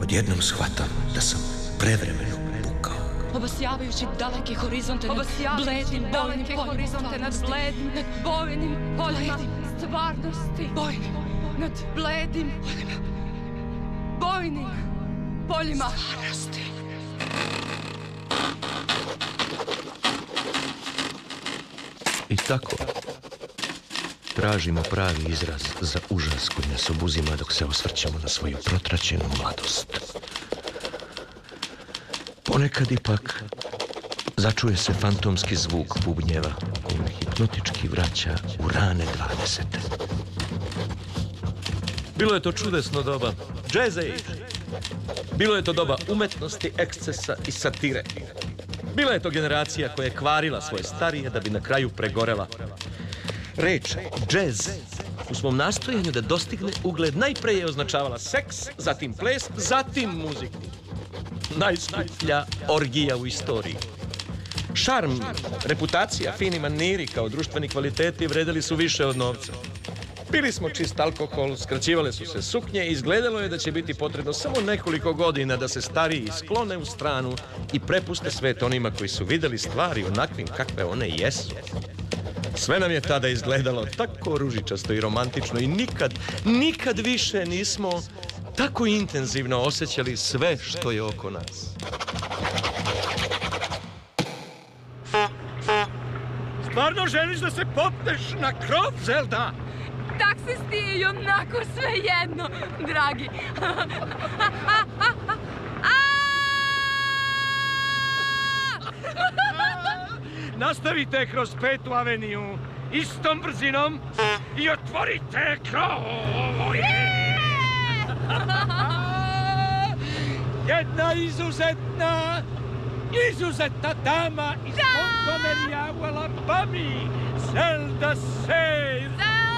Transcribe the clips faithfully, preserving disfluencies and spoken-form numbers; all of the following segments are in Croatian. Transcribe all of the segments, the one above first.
Odjednom shvatam da sam prevremeno pukao. Obasjavajući daleke horizonte nad bledim, daleke horizonte nad bledim, nad bojnim poljima stvarnosti. Bojnim, nad bledim poljima, bojnim poljima stvarnosti. I tako tražimo pravi izraz za užas koji nas obuzima dok se osvrćemo na svoju protraćenu mladost. Ponekad ipak začuje se fantomski zvuk bubnjeva koji me hipnotički vraća u rane dvadesete. Bilo je to čudesno doba. Jazz age. Bilo je to doba umetnosti, ekscesa i satire. Bila je to generacija koja je kvarila svoje starije da bi na kraju pregorela. Reč jazz u svom nastojanju da dostigne ugled najpre je označavala seks, zatim ples, zatim muziku. Najskuplja orgija u istoriji. Šarm, reputacija, fini maniri kao društveni kvaliteti vredeli su više od novca. Pili smo čist alkohol, skraćivale su se suknje i izgledalo je da će biti potrebno samo nekoliko godina da se stariji sklone u stranu i prepuste svet onima koji su videli stvari onakvim kakve one jesu. Sve nam je tada izgledalo tako ružičasto i romantično i nikad, nikad više nismo tako intenzivno osjećali sve što je oko nas. Stvarno želiš da se popneš na krov, Zelda? Taksisti je i onako sve jedno, dragi. Nastavite kroz petu aveniju istom brzinom i otvorite krov. Jedna izuzetna, izuzetna dama iz Montgomerya u Alabami, Zelda Sejr.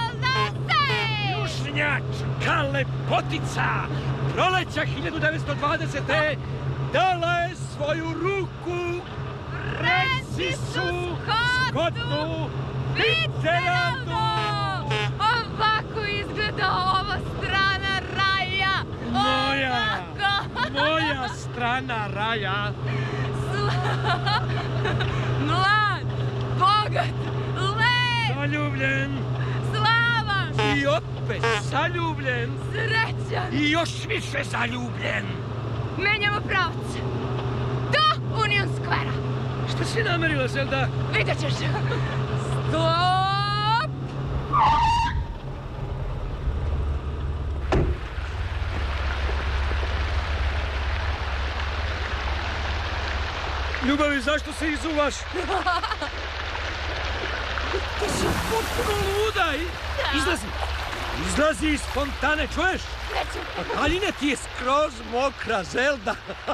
Južnjačka lepotica, proleća hiljadu devetsto dvadesete dala je svoju ruku Rexisu Scottu Fitzgeraldu. Ovako izgleda ova strana raja. Moja, moja strana raja. Mlad, bogat, lep, Zaljubljen. slavan I opet zaljubljen. Srećan. I još više zaljubljen. Menjamo pravac. Do Union Square-a. Šta si namerila, Zelda? Vidjet ćeš. Stop! Ljubavi, zašto se izuvaš? Ti si potpuno ludaj. Izlazi. Izlazi iz fontane, čuješ? A haljina ti je skroz mokra, Zelda.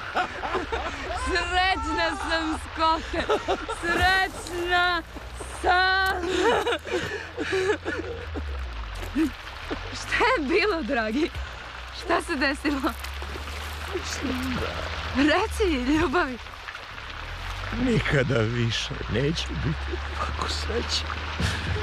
Srećna sam, Scotte. Srećna sam. Šta je bilo, dragi? Šta se desilo? Mislim da Reci, ljubavi. nikada više neću biti ovako srećan.